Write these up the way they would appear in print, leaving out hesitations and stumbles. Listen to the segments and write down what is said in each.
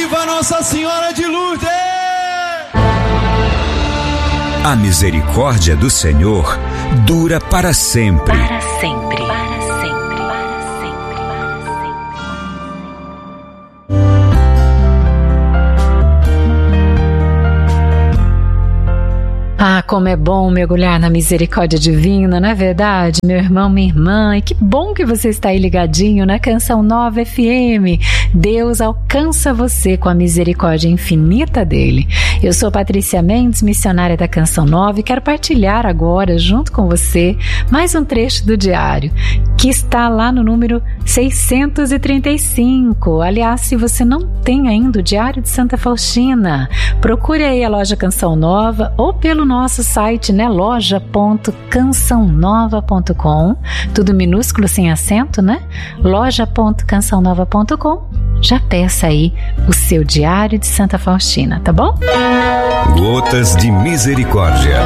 Viva Nossa Senhora de Lourdes! A misericórdia do Senhor dura para sempre. Para sempre, para sempre, para sempre, para sempre. Ah, como é bom mergulhar na misericórdia divina, não é verdade, meu irmão, minha irmã? E que bom que você está aí ligadinho na Canção Nova FM. Deus alcança você com a misericórdia infinita dele. Eu sou Patrícia Mendes, missionária da Canção Nova, e quero partilhar agora, junto com você, mais um trecho do diário, que está lá no número 635. Aliás, se você não tem ainda o Diário de Santa Faustina, procure aí a loja Canção Nova ou pelo nosso site, né? loja.cançãonova.com, tudo minúsculo, sem acento, né? loja.cançãonova.com. Já peça aí o seu Diário de Santa Faustina, tá bom? Gotas de Misericórdia.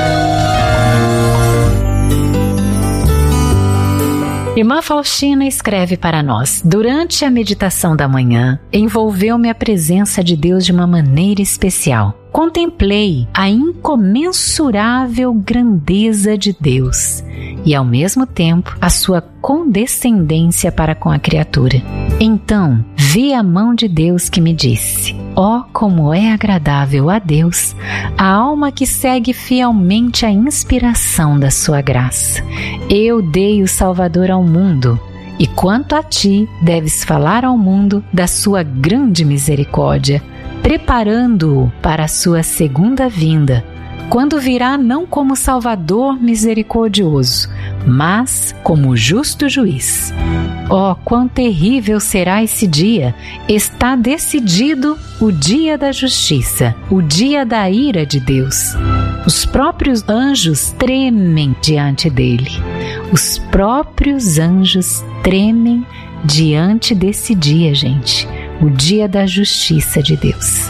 Irmã Faustina escreve para nós: durante a meditação da manhã, envolveu-me a presença de Deus de uma maneira especial. Contemplei a incomensurável grandeza de Deus e, ao mesmo tempo, a sua condescendência para com a criatura. Então, vi a mão de Deus que me disse: ó, como é agradável a Deus a alma que segue fielmente a inspiração da sua graça. Eu dei o Salvador ao mundo, e quanto a ti, deves falar ao mundo da sua grande misericórdia, preparando-o para a sua segunda vinda, quando virá não como Salvador misericordioso, mas como justo juiz. Oh, quão terrível será esse dia! Está decidido o dia da justiça, o dia da ira de Deus. Os próprios anjos tremem diante dele. Os próprios anjos tremem diante desse dia, gente. O dia da justiça de Deus.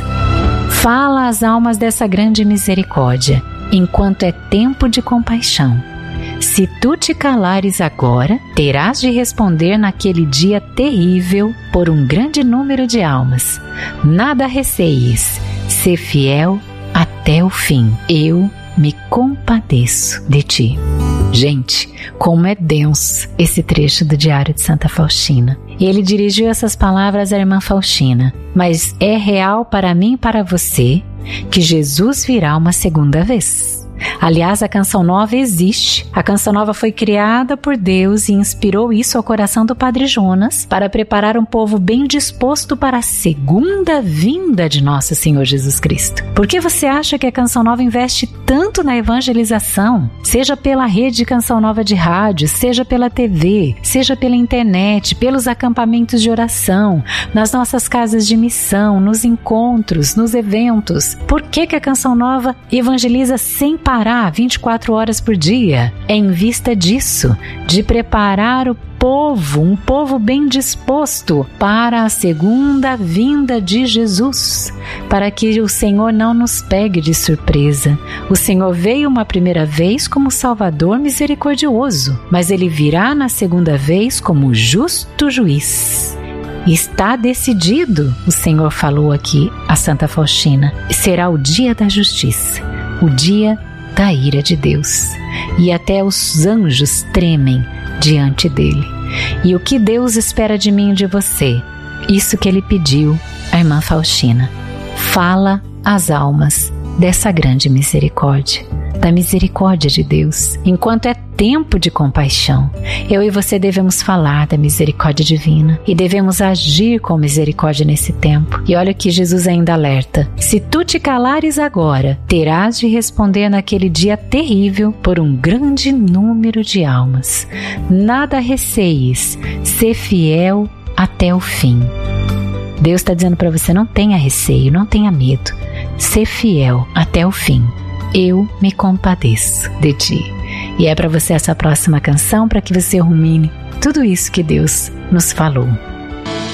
Fala às almas dessa grande misericórdia, enquanto é tempo de compaixão. Se tu te calares agora, terás de responder naquele dia terrível por um grande número de almas. Nada receies, sê fiel até o fim. Eu me compadeço de ti. Gente, como é denso esse trecho do Diário de Santa Faustina. Ele dirigiu essas palavras à irmã Faustina: mas é real para mim e para você que Jesus virá uma segunda vez. Aliás, a Canção Nova existe. A Canção Nova foi criada por Deus e inspirou isso ao coração do Padre Jonas para preparar um povo bem disposto para a segunda vinda de nosso Senhor Jesus Cristo. Por que você acha que a Canção Nova investe tanto na evangelização? Seja pela rede Canção Nova de rádio, seja pela TV, seja pela internet, pelos acampamentos de oração, nas nossas casas de missão, nos encontros, nos eventos. Por que a Canção Nova evangeliza sem parar 24 horas por dia? É em vista disso, de preparar o povo, um povo bem disposto para a segunda vinda de Jesus, para que o Senhor não nos pegue de surpresa. O Senhor veio uma primeira vez como Salvador misericordioso, mas Ele virá na segunda vez como justo juiz. Está decidido, o Senhor falou aqui a Santa Faustina, será o dia da justiça, o dia da ira de Deus, e até os anjos tremem diante dele. E o que Deus espera de mim e de você? Isso que ele pediu à irmã Faustina: fala às almas dessa grande misericórdia, da misericórdia de Deus, enquanto é tempo de compaixão. Eu e você devemos falar da misericórdia divina e devemos agir com misericórdia nesse tempo. E olha que Jesus ainda alerta: se tu te calares agora, terás de responder naquele dia terrível por um grande número de almas. Nada receies, sê fiel até o fim. Deus está dizendo para você: não tenha receio, não tenha medo, sê fiel até o fim. Eu me compadeço de ti. E é para você essa próxima canção, para que você rumine tudo isso que Deus nos falou.